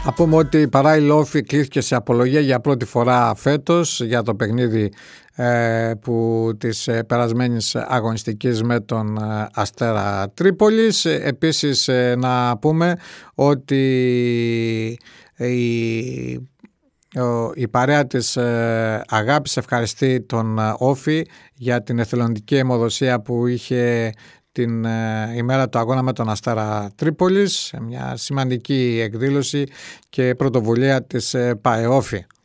Να πούμε ότι η Παράιλο Όφη κλήθηκε σε απολογία για πρώτη φορά φέτος για το παιχνίδι που της περασμένης αγωνιστικής με τον Αστέρα Τρίπολης. Επίσης να πούμε ότι η παρέα της Αγάπης ευχαριστεί τον Όφη για την εθελοντική αιμοδοσία που είχε την ημέρα του αγώνα με τον Αστέρα Τρίπολης, μια σημαντική εκδήλωση και πρωτοβουλία της ΠΑΕ Όφη.